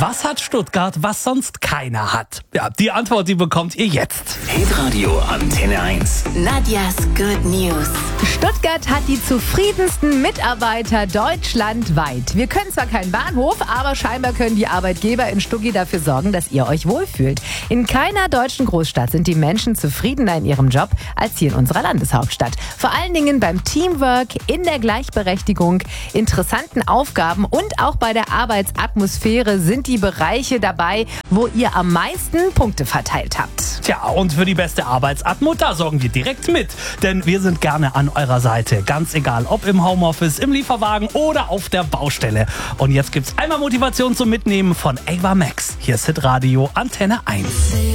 Was hat Stuttgart, was sonst keiner hat? Ja, die Antwort, die bekommt ihr jetzt. Hitradio Antenne 1. Nadjas Good News. Stuttgart hat die zufriedensten Mitarbeiter deutschlandweit. Wir können zwar keinen Bahnhof, aber scheinbar können die Arbeitgeber in Stuggi dafür sorgen, dass ihr euch wohlfühlt. In keiner deutschen Großstadt sind die Menschen zufriedener in ihrem Job als hier in unserer Landeshauptstadt. Vor allen Dingen beim Teamwork, in der Gleichberechtigung, interessanten Aufgaben und auch bei der Arbeitsatmosphäre sind die Bereiche dabei, wo ihr am meisten Punkte verteilt habt. Tja, und für die beste Arbeitsatmo, da sorgen wir direkt mit. Denn wir sind gerne an eurer Seite. Ganz egal, ob im Homeoffice, im Lieferwagen oder auf der Baustelle. Und jetzt gibt's einmal Motivation zum Mitnehmen von Ava Max. Hier ist Hitradio Antenne 1.